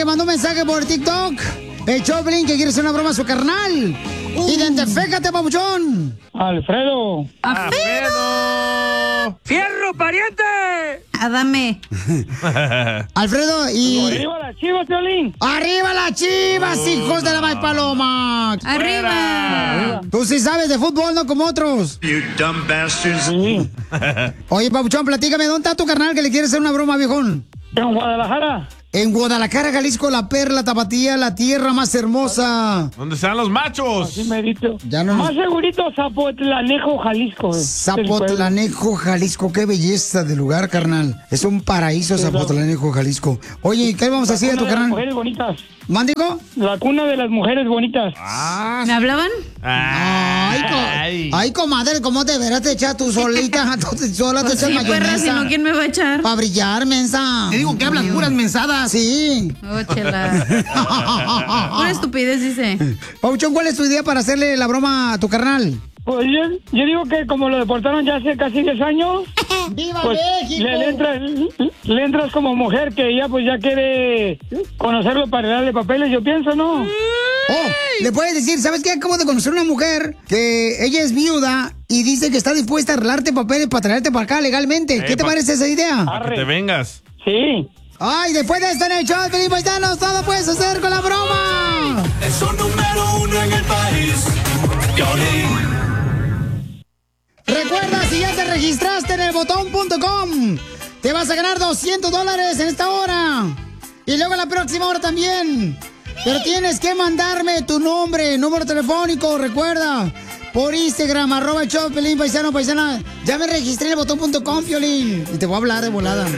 mandó un mensaje por TikTok. El Choplin que quiere hacer una broma a su carnal. Identifícate, papuchón. Alfredo. ¡Alfredo! ¡Fierro, pariente! Adame. Alfredo, y... ¡Arriba las Chivas, Piolín! ¡Arriba las Chivas, hijos de la May Paloma! ¡Arriba! Tú sí sabes de fútbol, no como otros. You dumb bastards. Sí. Oye, papuchón, platícame, ¿dónde está tu carnal que le quiere hacer una broma, viejón? En Guadalajara. En Guadalajara, Jalisco, la perla tapatía, la tierra más hermosa. ¿Dónde están los machos? Así me dicho. Ya no Más segurito, Zapotlanejo, Jalisco. Zapotlanejo, Jalisco, qué belleza de lugar, carnal. Es un paraíso, Zapotlanejo, Jalisco. Oye, ¿qué vamos a decir a tu carnal? Mujeres bonitas. ¿Mándico? La cuna de las mujeres bonitas. ¿Me hablaban? Ay, comadre, ¿cómo te verás te echas tú solita? Tú sola te Pues echas sí, perra, mayonesa. si no, ¿quién me va a echar? Para brillar, mensa. Te digo que hablas puras mensadas. Sí. Oh, chela. Pura estupidez, dice. Pauchón, ¿cuál es tu idea para hacerle la broma a tu carnal? Pues yo digo que como lo deportaron ya hace casi 10 años, ¡Viva pues México! le entras como mujer que ya pues ya quiere conocerlo para darle papeles, yo pienso, ¿no? Oh, le puedes decir, ¿sabes qué? Acabo de conocer una mujer que ella es viuda y dice que está dispuesta a arreglarte papeles para traerte para acá legalmente. ¿Qué te parece esa idea? Para que te vengas. Sí. Ay, después de esto en el show, Felipe Paisanos, todo puedes hacer con la broma. Es un número 1 en el país. Piolín. Recuerda, si ya te registraste en elbotón.com, te vas a ganar $200 en esta hora. Y luego en la próxima hora también. Pero tienes que mandarme tu nombre, número telefónico, recuerda. Por Instagram, @el show, Piolín, paisano, paisana. Ya me registré en elbotón.com, Piolín. Y te voy a hablar de volada.